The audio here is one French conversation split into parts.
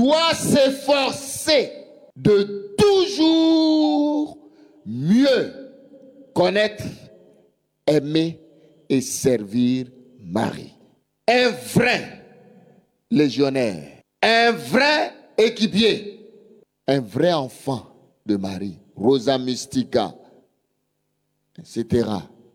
doit s'efforcer de toujours mieux connaître, aimer et servir Marie. Un vrai légionnaire, un vrai équipier, un vrai enfant de Marie, Rosa Mystica, etc.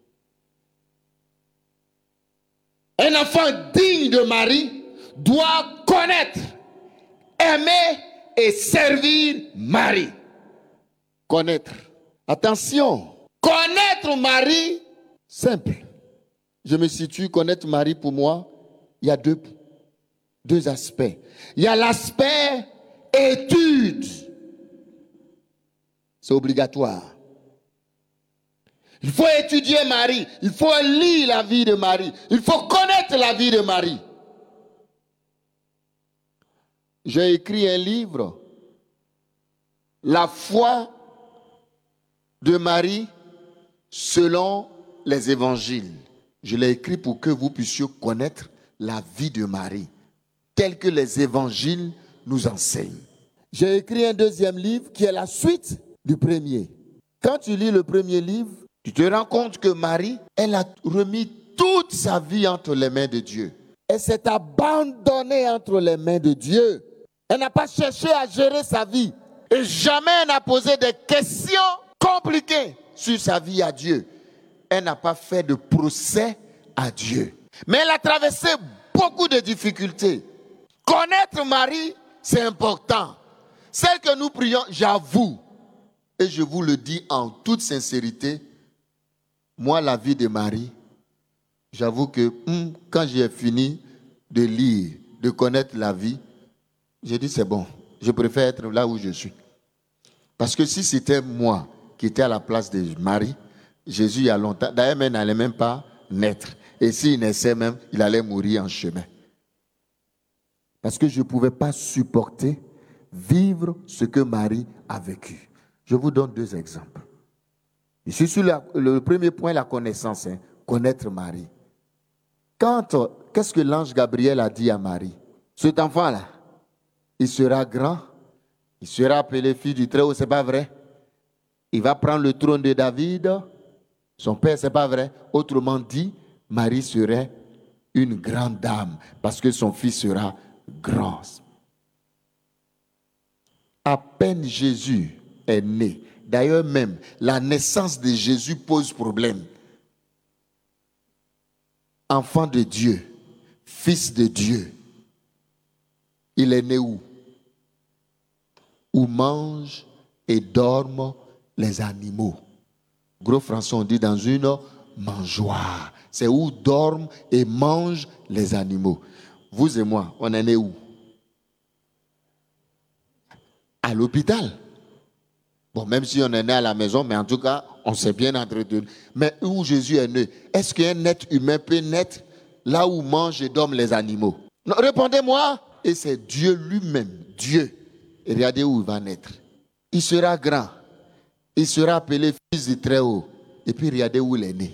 Un enfant digne de Marie doit connaître, aimer et servir Marie. Connaître. Attention, connaître Marie, simple. Je me situe, connaître Marie pour moi, il y a deux aspects. Il y a l'aspect étude. C'est obligatoire. Il faut étudier Marie. Il faut lire la vie de Marie. Il faut connaître la vie de Marie. J'ai écrit un livre, La foi de Marie selon les évangiles. Je l'ai écrit pour que vous puissiez connaître la vie de Marie, telle que les évangiles nous enseignent. J'ai écrit un deuxième livre qui est la suite du premier. Quand tu lis le premier livre, tu te rends compte que Marie, elle a remis toute sa vie entre les mains de Dieu. Elle s'est abandonnée entre les mains de Dieu. Elle n'a pas cherché à gérer sa vie. Et jamais elle n'a posé des questions compliquées sur sa vie à Dieu. Elle n'a pas fait de procès à Dieu. Mais elle a traversé beaucoup de difficultés. Connaître Marie, c'est important. Celle que nous prions, j'avoue, et je vous le dis en toute sincérité, moi, la vie de Marie, j'avoue que quand j'ai fini de lire, de connaître la vie, j'ai dit c'est bon, je préfère être là où je suis. Parce que si c'était moi qui étais à la place de Marie, Jésus il y a longtemps, d'ailleurs il n'allait même pas naître. Et s'il naissait même, il allait mourir en chemin. Parce que je ne pouvais pas supporter vivre ce que Marie a vécu. Je vous donne deux exemples. Ici, sur le premier point, la connaissance, connaître Marie. Qu'est-ce que l'ange Gabriel a dit à Marie? Cet enfant-là, il sera grand, il sera appelé fils du Très-Haut, c'est pas vrai? Il va prendre le trône de David, son père, c'est pas vrai? Autrement dit, Marie serait une grande dame parce que son fils sera grand. À peine Jésus est né. D'ailleurs même, la naissance de Jésus pose problème. Enfant de Dieu, fils de Dieu, il est né où? Où mangent et dorment les animaux. Gros français, on dit dans une mangeoire. C'est où dorment et mangent les animaux. Vous et moi, on est né où? À l'hôpital. Bon, même si on est né à la maison, mais en tout cas, on s'est bien entretenu. Mais où Jésus est né, est-ce qu'un être humain peut naître là où mangent et dorment les animaux? Non, répondez-moi. Et c'est Dieu lui-même, Dieu. Et regardez où il va naître. Il sera grand. Il sera appelé fils du Très-Haut. Et puis regardez où il est né.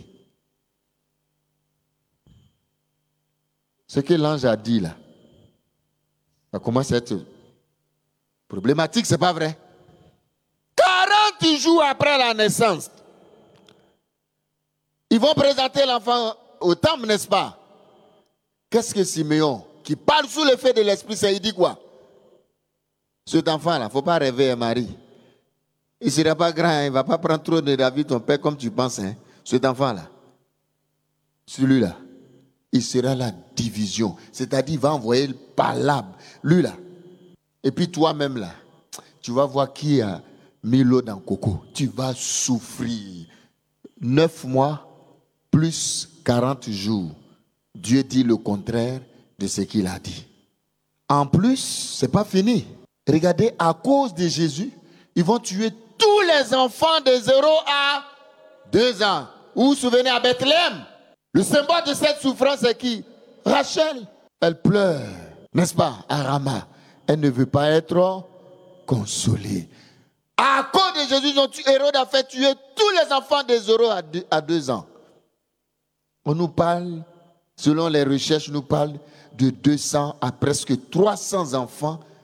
Ce que l'ange a dit là, ça commence à être problématique, c'est pas vrai? 40 jours après la naissance, ils vont présenter l'enfant au temple, n'est-ce pas? Qu'est-ce que Simeon, qui parle sous l'effet de l'Esprit Saint, il dit quoi? Cet enfant-là, il ne faut pas rêver à Marie. Il ne sera pas grand, il ne va pas prendre trop de David, ton père, comme tu penses. Hein? Cet enfant-là, celui-là, il sera la division. C'est-à-dire, il va envoyer le palabre. Lui-là. Et puis toi-même, là, tu vas voir qui a mis l'eau dans le coco. Tu vas souffrir. 9 mois plus 40 jours. Dieu dit le contraire de ce qu'il a dit. En plus, ce n'est pas fini. Regardez, à cause de Jésus, ils vont tuer tous les enfants de 0 à 2 ans. Vous vous souvenez à Bethléem? Le symbole de cette souffrance, c'est qui? Rachel. Elle pleure, n'est-ce pas, à Rama. Elle ne veut pas être consolée. À cause de Jésus, Hérode a fait tuer tous les enfants de 0 à 2 ans. On nous parle, selon les recherches, nous parle de 200 à presque 300 enfants